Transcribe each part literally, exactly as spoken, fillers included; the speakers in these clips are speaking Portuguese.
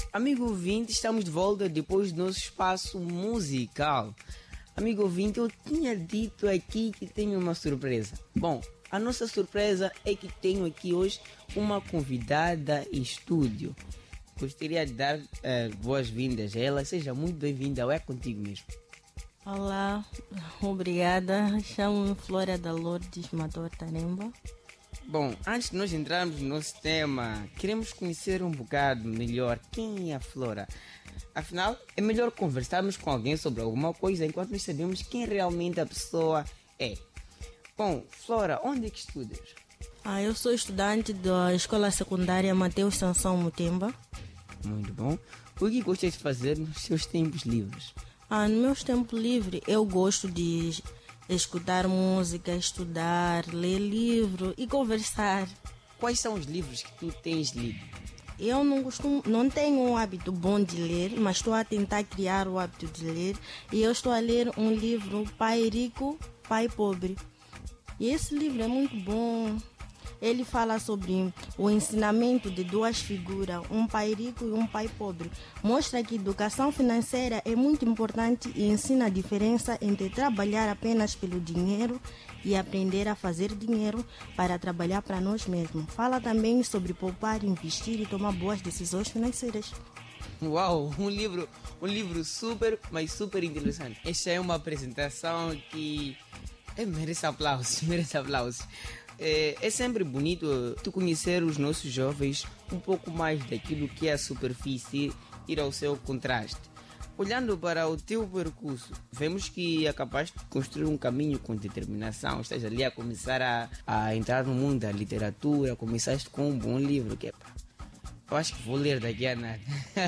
Amigo ouvinte, estamos de volta depois do nosso espaço musical. Amigo ouvinte, eu tinha dito aqui que tenho uma surpresa. Bom, a nossa surpresa é que tenho aqui hoje uma convidada em estúdio. Gostaria de dar uh, boas-vindas a ela. Seja muito bem-vinda, é contigo mesmo. Olá, obrigada. Chamo-me Flora da Lourdes Mador Taremba. Bom, antes de nós entrarmos no nosso tema, queremos conhecer um bocado melhor quem é a Flora. Afinal, é melhor conversarmos com alguém sobre alguma coisa enquanto nós sabemos quem realmente a pessoa é. Bom, Flora, onde é que estudas? Ah, eu sou estudante da Escola Secundária Mateus Sansão Mutemba. Muito bom. O que gostas de fazer nos seus tempos livres? Ah, no meu tempo livre eu gosto de escutar música, estudar, ler livro e conversar. Quais são os livros que tu tens lido? Eu não costumo, não tenho um hábito bom de ler, mas estou a tentar criar o hábito de ler. E eu estou a ler um livro, Pai Rico, Pai Pobre. E esse livro é muito bom. Ele fala sobre o ensinamento de duas figuras, um pai rico e um pai pobre. Mostra que educação financeira é muito importante e ensina a diferença entre trabalhar apenas pelo dinheiro e aprender a fazer dinheiro para trabalhar para nós mesmos. Fala também sobre poupar, investir e tomar boas decisões financeiras. Uau, um livro, um livro super, mas super interessante. Esta é uma apresentação que é, merece aplausos, merece aplausos. É, é sempre bonito tu conhecer os nossos jovens um pouco mais daquilo que é a superfície, ir ao seu contraste. Olhando para o teu percurso, vemos que é capaz de construir um caminho com determinação. Estás ali a começar a, a entrar no mundo da literatura, começaste com um bom livro, que é pá, eu acho que vou ler daqui a nada.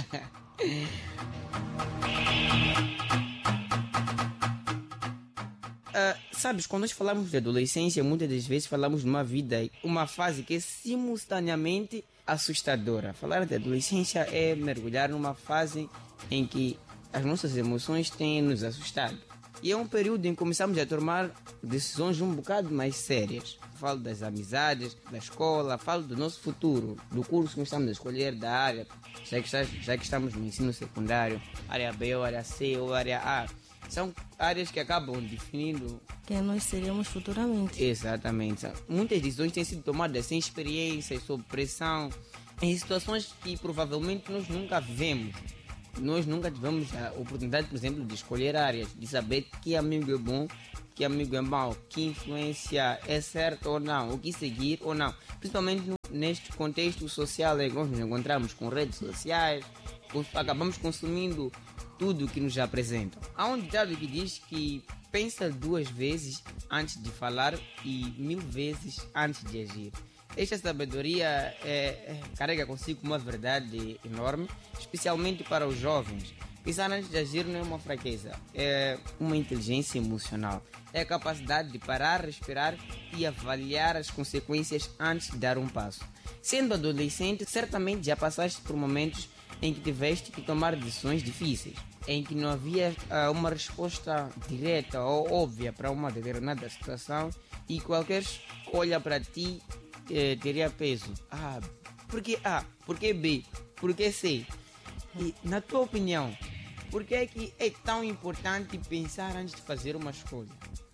Uh, sabes, quando nós falamos de adolescência, muitas das vezes falamos de uma vida, uma fase que é simultaneamente assustadora. Falar de adolescência é mergulhar numa fase em que as nossas emoções têm nos assustado. E é um período em que começamos a tomar decisões um bocado mais sérias. Falo das amizades, da escola, falo do nosso futuro, do curso que nós estamos a escolher, da área, já que, já que estamos no ensino secundário, área B ou área C ou área A. São áreas que acabam definindo quem nós seremos futuramente. Exatamente. Muitas decisões têm sido tomadas sem experiência, sob pressão, em situações que provavelmente nós nunca vivemos. Nós nunca tivemos a oportunidade, por exemplo, de escolher áreas, de saber que amigo é bom, que amigo é mau, que influência é certa ou não, o que seguir ou não. Principalmente neste contexto social em que nós nos encontramos com redes sociais, acabamos consumindo tudo o que nos apresentam. Há um ditado que diz que pensa duas vezes antes de falar e mil vezes antes de agir. Esta sabedoria é, é, carrega consigo uma verdade enorme, especialmente para os jovens. Pensar antes de agir não é uma fraqueza, é uma inteligência emocional. É a capacidade de parar, respirar e avaliar as consequências antes de dar um passo. Sendo adolescente, certamente já passaste por momentos em que tiveste que tomar decisões difíceis, em que não havia uh, uma resposta direta ou óbvia para uma determinada situação e qualquer escolha para ti eh, teria peso. Ah, por que A? Por que B? Por que C? E, na tua opinião, por que é que é tão importante pensar antes de fazer uma escolha?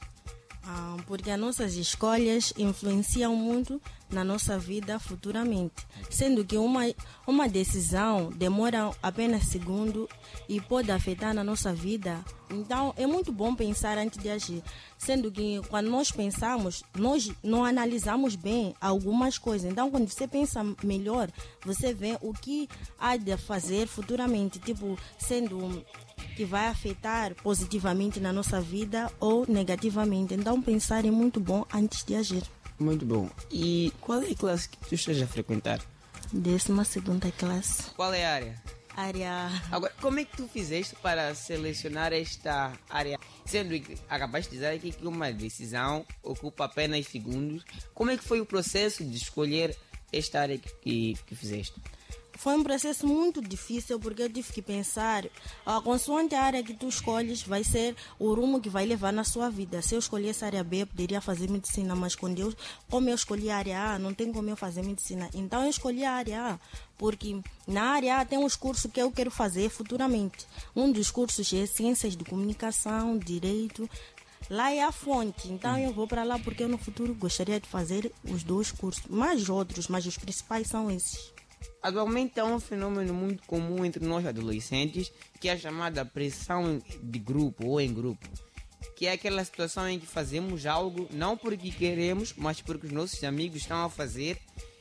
Ah, porque as nossas escolhas influenciam muito na nossa vida futuramente, sendo que uma, uma decisão demora apenas segundo e pode afetar na nossa vida. Então é muito bom pensar antes de agir, sendo que quando nós pensamos, nós não analisamos bem algumas coisas. Então quando você pensa melhor, você vê o que há de fazer futuramente, tipo, sendo que vai afetar positivamente na nossa vida ou negativamente. Então pensar é muito bom antes de agir. Muito bom. E qual é a classe que tu estás a frequentar? Décima segunda classe. Qual é a área? Área... Agora, como é que tu fizeste para selecionar esta área? Sendo que acabaste de dizer aqui que uma decisão ocupa apenas segundos. Como é que foi o processo de escolher esta área que, que, que fizeste? foi um processo muito difícil, porque eu tive que pensar, a consoante a área que tu escolhes vai ser o rumo que vai levar na sua vida. Se eu escolhesse a área B, eu poderia fazer medicina, mas quando eu, como eu escolhi a área A, não tem como eu fazer medicina. Então eu escolhi a área A, porque na área A tem uns cursos que eu quero fazer futuramente. Um dos cursos é Ciências de Comunicação, Direito. Lá é a fonte, então eu vou para lá porque eu no futuro gostaria de fazer os dois cursos, mais outros, mas os principais são esses. Atualmente há um fenômeno muito comum entre nós adolescentes, que é a chamada pressão de grupo ou em grupo, que é aquela situação em que fazemos algo não porque queremos, mas porque os nossos amigos estão a fazer,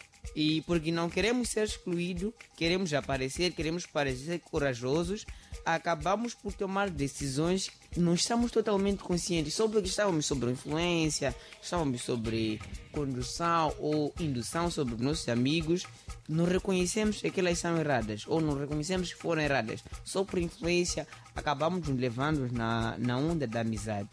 e porque não queremos ser excluídos, queremos aparecer, queremos parecer corajosos, acabamos por tomar decisões que não estamos totalmente conscientes, só porque estávamos sobre influência, estávamos sobre condução ou indução sobre nossos amigos, não reconhecemos que aquelas são erradas, ou não reconhecemos que foram erradas, só por influência acabamos nos levando na, na onda da amizade.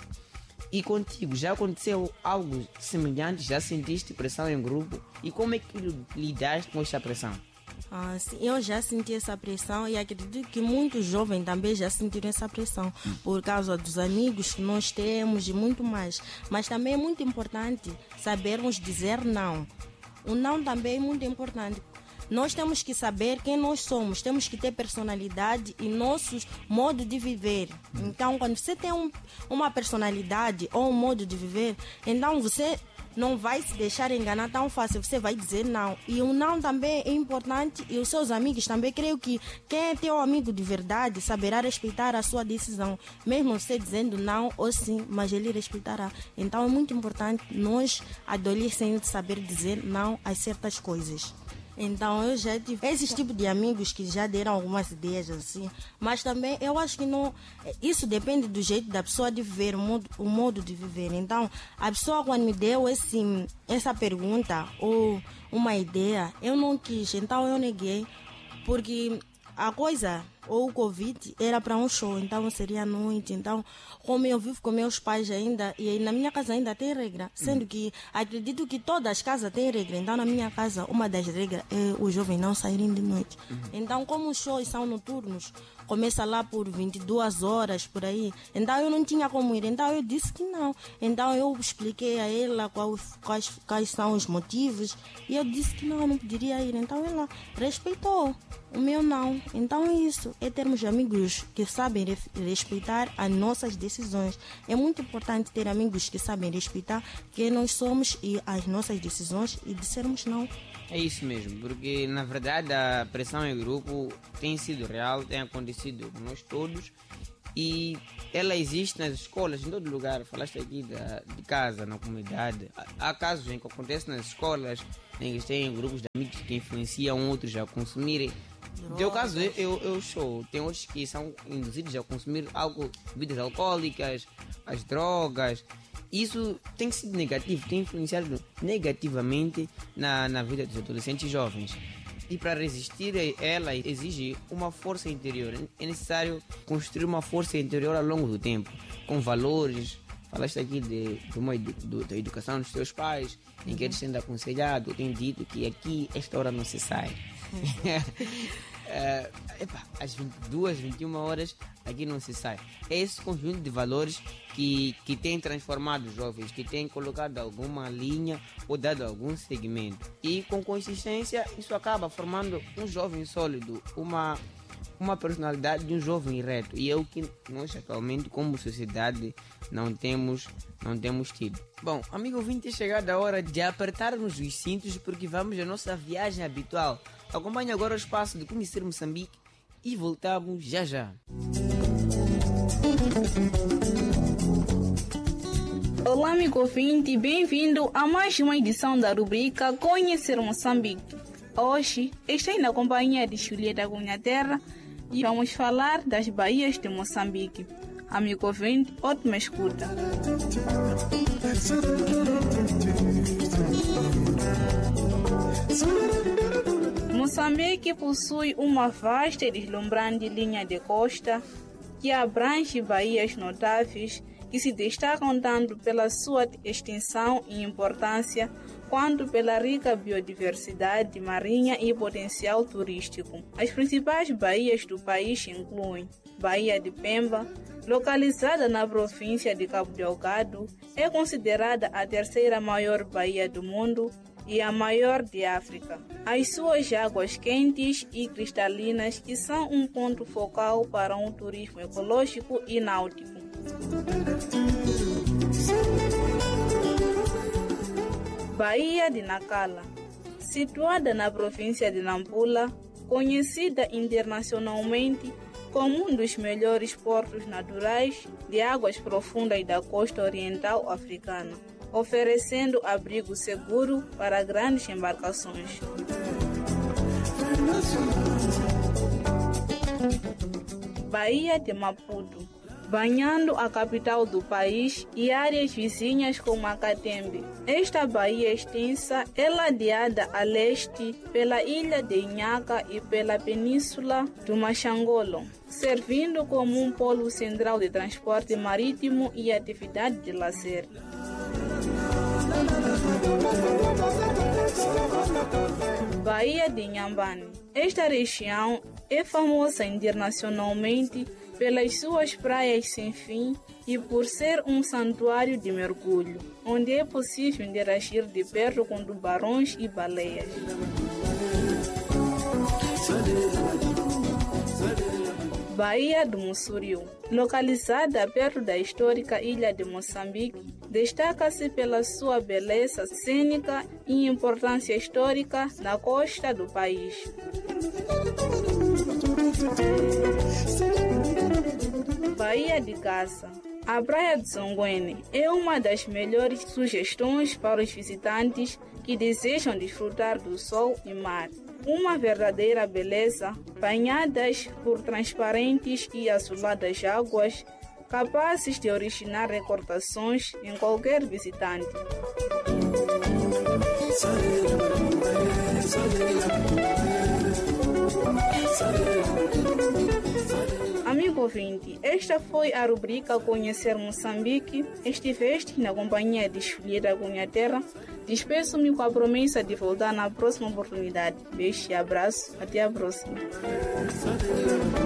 E contigo, já aconteceu algo semelhante? Já sentiste pressão em grupo? E como é que lidaste com esta pressão? Ah, sim, eu já senti essa pressão e acredito que muitos jovens também já sentiram essa pressão por causa dos amigos que nós temos e muito mais. Mas também é muito importante sabermos dizer não. O não também é muito importante. Nós temos que saber quem nós somos, temos que ter personalidade e nosso modo de viver. Então, quando você tem um, uma personalidade ou um modo de viver, então você não vai se deixar enganar tão fácil, você vai dizer não. E o não também é importante, e os seus amigos também. Creio que quem é teu amigo de verdade saberá respeitar a sua decisão, mesmo você dizendo não ou sim, mas ele respeitará. Então é muito importante nós, adolescentes, saber dizer não a certas coisas. Então eu já tive esse tipo de amigos que já deram algumas ideias assim, mas também eu acho que não, isso depende do jeito da pessoa de viver, o modo, o modo de viver. Então a pessoa quando me deu esse, essa pergunta ou uma ideia, eu não quis, então eu neguei, porque a coisa, ou o Covid, era para um show, então seria à noite. Então, como eu vivo com meus pais ainda, e na minha casa ainda tem regra, sendo que acredito que todas as casas têm regra. Então, na minha casa, uma das regras é os jovens não saírem de noite. Então, como os shows são noturnos, começa lá por vinte e duas horas, por aí. Então, eu não tinha como ir. Então, eu disse que não. Então, eu expliquei a ela quais, quais, quais são os motivos. E eu disse que não, eu não poderia ir. Então, ela respeitou o meu não. Então, é isso. É termos amigos que sabem respeitar as nossas decisões. É muito importante ter amigos que sabem respeitar quem nós somos e as nossas decisões e dissermos não. É isso mesmo, porque na verdade a pressão em grupo tem sido real, tem acontecido com nós todos e ela existe nas escolas, em todo lugar. Falaste aqui da, de casa, na comunidade. Há casos em que acontece nas escolas em que têm grupos de amigos que influenciam outros a consumirem. No teu caso, eu, eu sou. Tem outros que são induzidos a consumir algo, bebidas alcoólicas, as drogas. Isso tem sido negativo, tem influenciado negativamente na, na vida dos adolescentes e jovens. E para resistir a ela exige uma força interior. É necessário construir uma força interior ao longo do tempo, com valores. Falaste aqui de, de uma, do, da educação dos teus pais, em que eles têm aconselhado, têm dito que aqui, esta hora não se sai. Uh, epa, às vinte e duas, vinte e uma horas aqui não se sai. É esse conjunto de valores que, que tem transformado os jovens, que tem colocado alguma linha ou dado algum segmento, e com consistência isso acaba formando um jovem sólido, uma, uma personalidade de um jovem reto, e é o que nós atualmente como sociedade não temos, não temos tido. Bom, amigo ouvinte, é chegada a hora de apertarmos os cintos, porque vamos à nossa viagem habitual. Acompanhe agora o espaço de conhecer Moçambique e voltamos já já. Olá, amigo ouvinte, bem-vindo a mais uma edição da rubrica Conhecer Moçambique. Hoje estou na companhia de Julieta Cunha Terra e vamos falar das baías de Moçambique. Amigo ouvinte, ótima escuta. Moçambique possui uma vasta e deslumbrante linha de costa que abrange baías notáveis que se destacam tanto pela sua extensão e importância, quanto pela rica biodiversidade marinha e potencial turístico. As principais baías do país incluem Baía de Pemba, localizada na província de Cabo Delgado, é considerada a terceira maior baía do mundo e a maior de África. As suas águas quentes e cristalinas que são um ponto focal para um turismo ecológico e náutico. Baía de Nacala, situada na província de Nampula, conhecida internacionalmente como um dos melhores portos naturais de águas profundas da costa oriental africana, oferecendo abrigo seguro para grandes embarcações. Baía de Maputo, banhando a capital do país e áreas vizinhas como Acatembe. Esta baía extensa é ladeada a leste pela ilha de Inhaca e pela península do Machangolo, servindo como um polo central de transporte marítimo e atividade de lazer. Baía de Inhambane. Esta região é famosa internacionalmente pelas suas praias sem fim e por ser um santuário de mergulho, onde é possível interagir de perto com tubarões e baleias. Baía do Mussuriu, localizada perto da histórica ilha de Moçambique, destaca-se pela sua beleza cênica e importância histórica na costa do país. Baía de Caça. A Praia de Songuene é uma das melhores sugestões para os visitantes que desejam desfrutar do sol e mar. Uma verdadeira beleza, banhadas por transparentes e azuladas águas, capazes de originar recordações em qualquer visitante. Amigo ouvinte, esta foi a rubrica Conhecer Moçambique. Estiveste na companhia de Julieta Cunha Terra. Despeço-me com a promessa de voltar na próxima oportunidade. Beijo e abraço. Até a próxima.